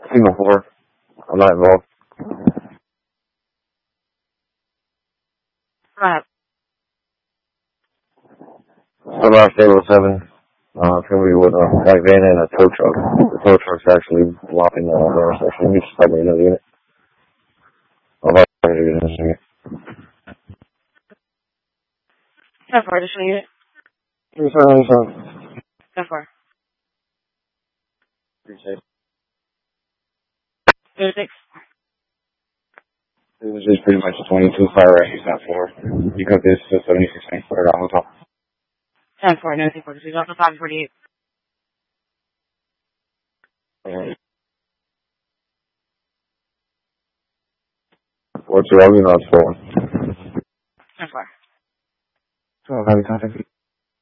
Signal 4. I'm not involved. Right. Sunrise Stable 7. Somebody with a white van and a tow truck. The tow truck's actually blocking the intersection. You just stop me another unit. I'll have to do this again. 10-4, additional unit. 37. 10-4. 36. 36. It was just pretty much 22 fire right. He's not 4. Because this is 76 for the hotel. 10-4, nothing 46. Also 548. Alright. 4-2, I'll be on 4. 10-4. So I'll have you contact me.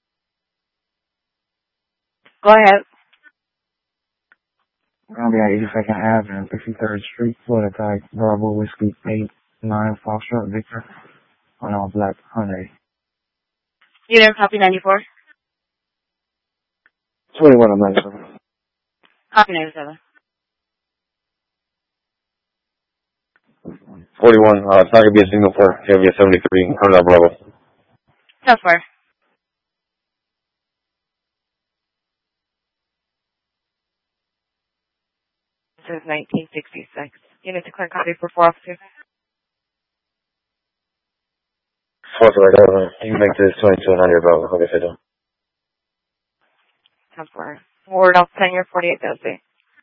Go ahead. I'll be at 82nd Avenue, 53rd Street, Florida Tag, Bravo Whiskey 89 Foxtrot Victor, on all black Hyundai. You there, copy 94. 21 on 97. Copy 97. 41, it's not going to be a signal 4, it's going to be a 73, coming out Bravo. 10-4. This is 1966. Unit to clear copy for 4 officers. Fuck right over. You can make this 2200 Bravo, like I said. 10-4. Word off 10 year 48 Thursday.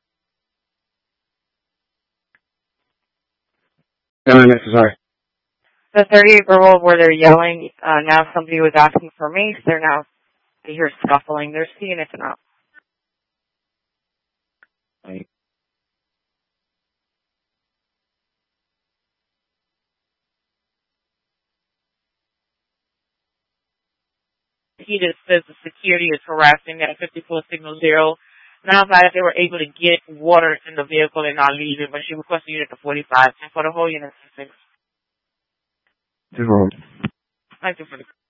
No, sorry. The 38 verbal where they're yelling, now somebody was asking for mace, they hear scuffling, they're seeing it enough. He just says the security is harassing at 54 signal 0. Now that they were able to get water in the vehicle and not leave it, but she requested unit to 45 and for the whole unit to 6. Just wrong. Thank you for the